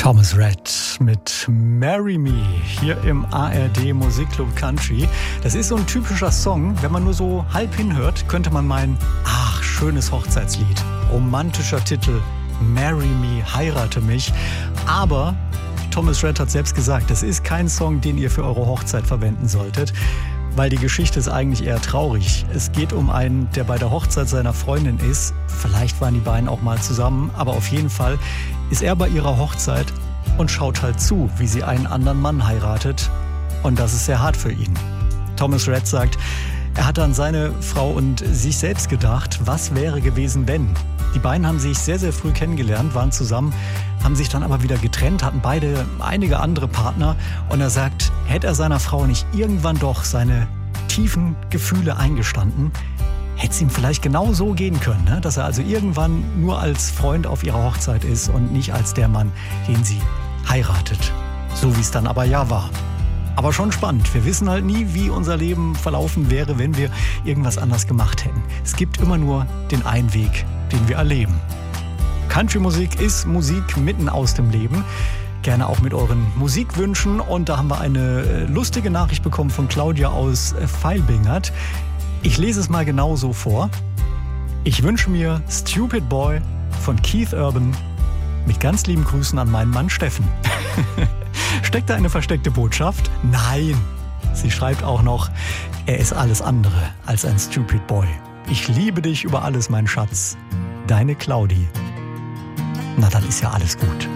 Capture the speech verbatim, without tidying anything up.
Thomas Rhett mit Marry Me hier im A R D Musikclub Country. Das ist so ein typischer Song. Wenn man nur so halb hinhört, könnte man meinen, ach, schönes Hochzeitslied. Romantischer Titel, Marry Me, heirate mich. Aber Thomas Rhett hat selbst gesagt, das ist kein Song, den ihr für eure Hochzeit verwenden solltet. Weil die Geschichte ist eigentlich eher traurig. Es geht um einen, der bei der Hochzeit seiner Freundin ist. Vielleicht waren die beiden auch mal zusammen, aber auf jeden Fall ist er bei ihrer Hochzeit und schaut halt zu, wie sie einen anderen Mann heiratet. Und das ist sehr hart für ihn. Thomas Rhett sagt, er hat an seine Frau und sich selbst gedacht, was wäre gewesen, wenn? Die beiden haben sich sehr, sehr früh kennengelernt, waren zusammen, haben sich dann aber wieder getrennt, hatten beide einige andere Partner. Und er sagt, hätte er seiner Frau nicht irgendwann doch seine tiefen Gefühle eingestanden, hätte es ihm vielleicht genau so gehen können, ne? Dass er also irgendwann nur als Freund auf ihrer Hochzeit ist und nicht als der Mann, den sie heiratet. So wie es dann aber ja war. Aber schon spannend. Wir wissen halt nie, wie unser Leben verlaufen wäre, wenn wir irgendwas anders gemacht hätten. Es gibt immer nur den einen Weg, den wir erleben. Country-Musik ist Musik mitten aus dem Leben. Gerne auch mit euren Musikwünschen. Und da haben wir eine lustige Nachricht bekommen von Claudia aus Veilbingert. Ich lese es mal genau so vor. Ich wünsche mir Stupid Boy von Keith Urban mit ganz lieben Grüßen an meinen Mann Steffen. Steckt da eine versteckte Botschaft? Nein. Sie schreibt auch noch, er ist alles andere als ein Stupid Boy. Ich liebe dich über alles, mein Schatz. Deine Claudi. Na, dann ist ja alles gut.